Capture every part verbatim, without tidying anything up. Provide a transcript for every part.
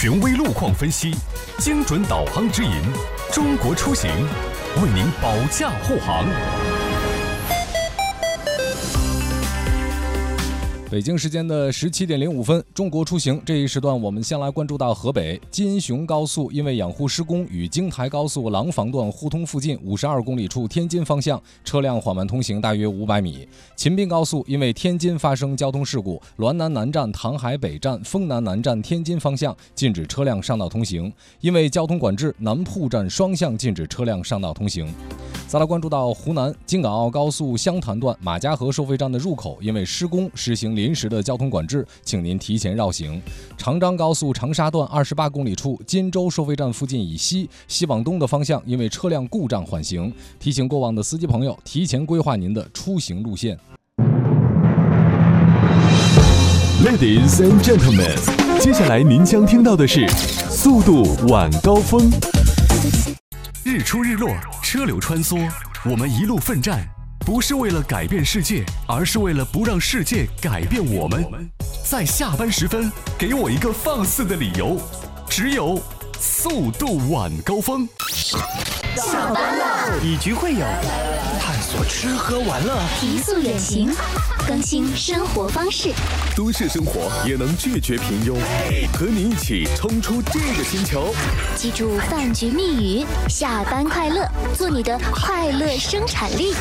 权威路况分析，精准导航指引，中国出行为您保驾护航。 北京时间的十七点零五分，中国出行这一时段，我们先来关注到河北金雄高速，因为养护施工，与京台高速廊坊段互通附近五十二公里处天津方向车辆缓慢通行大约五百米。秦滨高速因为天津发生交通事故，滦南南站、唐海北站、丰南南站天津方向禁止车辆上道通行，因为交通管制，南铺站双向禁止车辆上道通行。再来关注到湖南京港澳高速湘潭段马家河收费站的入口，因为施工实行临时的交通管制，请您提前绕行。长张高速长沙段二十八公里处金州收费站附近以西西往东的方向，因为车辆故障缓行，提醒过往的司机朋友提前规划您的出行路线。 Ladies and gentlemen， 接下来您将听到的是速度晚高峰。日出日落，车流穿梭，我们一路奋战，不是为了改变世界，而是为了不让世界改变我们。在下班时分，给我一个放肆的理由，只有速度晚高峰。 下班了， 以局会友，探索吃喝玩乐， 提速远行，更新生活方式。 都市生活也能拒绝平庸，和你一起冲出这个星球。 记住饭局密语：下班快乐，做你的快乐生产力。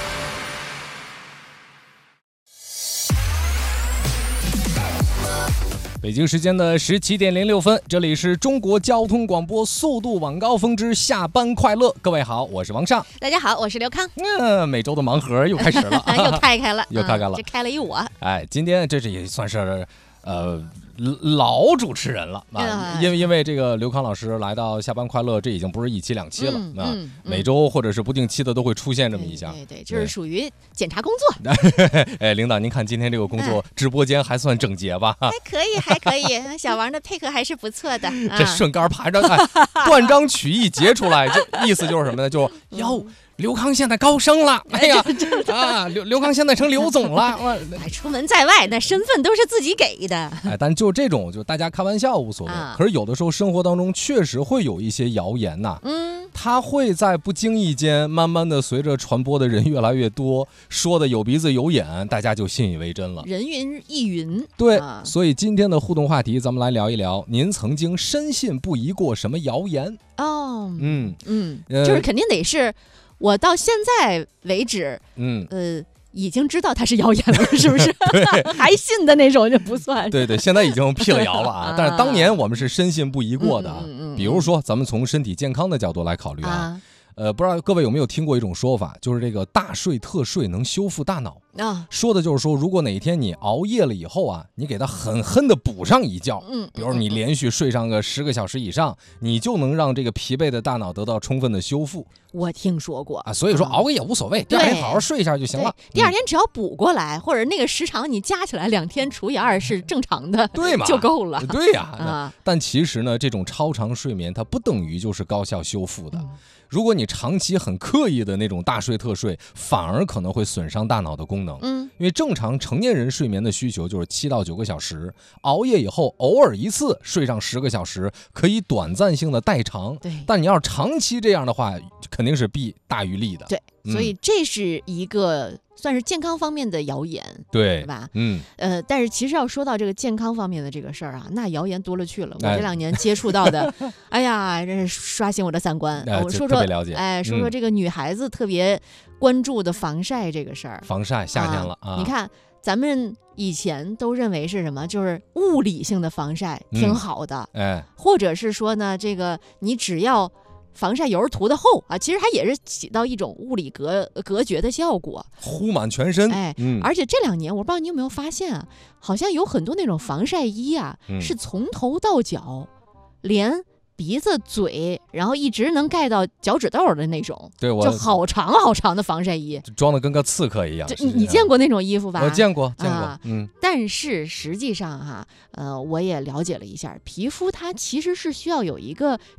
北京时间的十七点零六分，这里是中国交通广播速度晚高峰之下班快乐。各位好，我是王尚。 大家好，我是刘康。 嗯，每周的盲盒又开始了， 又开开了， 又开开了， 这开了一我。 哎，今天这是也算是呃老主持人了啊，因为因为这个刘康老师来到下班快乐，这已经不是一期两期了嗯啊， 嗯、 每周或者是不定期的都会出现这么一下。 对 对, 对，这是属于检查工作。 哎，领导，您看今天这个工作，哎、直播间还算整洁吧？ 还可以，还可以，小王的配合还是不错的。啊、 这顺杆爬着，哎，断章取义截出来，就意思就是什么呢？就哟。刘康现在高升了，哎呀，啊，刘刘康现在成刘总了。 哎，出门在外，那身份都是自己给的。 哎，但就这种，就大家开玩笑无所谓。啊、可是有的时候生活当中确实会有一些谣言呐、啊，嗯，它会在不经意间，慢慢的随着传播的人越来越多，说的有鼻子有眼，大家就信以为真了。 人云亦云。 对， 啊、 所以今天的互动话题，咱们来聊一聊，您曾经深信不疑过什么谣言？ 哦， 嗯嗯，呃、就是肯定得是。我到现在为止， 嗯呃，已经知道它是谣言了，是不是？还信的那种就不算。 对对，现在已经辟了谣了啊！但是当年我们是深信不疑过的。 嗯嗯嗯、 比如说，咱们从身体健康的角度来考虑啊。啊呃，不知道各位有没有听过一种说法，就是这个大睡特睡能修复大脑啊，说的就是说，如果哪一天你熬夜了以后啊，你给它狠狠的补上一觉，嗯，比如你连续睡上个十个小时以上，你就能让这个疲惫的大脑得到充分的修复。 我听说过啊， 所以说熬个夜无所谓，第二天好好睡一下就行了。 第二天只要补过来，或者那个时长你加起来两天除以二是正常的， 对嘛， 就够了。 对呀、啊，但其实呢，这种超长睡眠它不等于就是高效修复的。嗯，如果你长期很刻意的那种大睡特睡，反而可能会损伤大脑的功能。嗯，因为正常成年人睡眠的需求就是七到九个小时，熬夜以后偶尔一次睡上十个小时，可以短暂性的代偿。对，但你要是长期这样的话，肯定是弊大于利的。 对，嗯、所以这是一个算是健康方面的谣言， 对， 是吧？ 嗯， 呃，但是其实要说到这个健康方面的这个事儿啊，那谣言多了去了。我这两年接触到的，哎, 哎呀，这是刷新我的三观。 哎、 我说说， 哎， 说说这个女孩子特别关注的防晒这个事儿。 防晒，夏天了啊！ 你看，咱们以前都认为是什么？就是物理性的防晒挺好的， 嗯、哎， 或者是说呢，这个你只要防晒油涂的厚啊，其实它也是起到一种物理隔隔绝的效果， 糊满全身。 哎，嗯、而且这两年我不知道你有没有发现啊，好像有很多那种防晒衣啊，嗯、是从头到脚，连鼻子、嘴，然后一直能盖到脚趾头的那种， 对，我就好长好长的防晒衣， 装的跟个刺客一样。 你你见过那种衣服吧？ 我见过，见过。 啊、嗯，但是实际上哈，呃，我也了解了一下，皮肤它其实是需要有一个